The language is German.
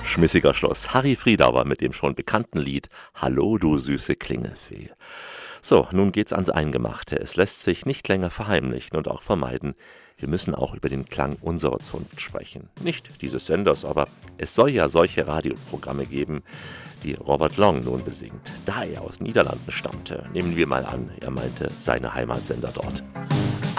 schmissiger Schluss. Harry Friedauer mit dem schon bekannten Lied Hallo, du süße Klingelfee. So, nun geht's ans Eingemachte. Es lässt sich nicht länger verheimlichen und auch vermeiden. Wir müssen auch über den Klang unserer Zunft sprechen. Nicht dieses Senders, aber es soll ja solche Radioprogramme geben, die Robert Long nun besingt. Da er aus Niederlanden stammte, nehmen wir mal an, er meinte seine Heimatsender dort.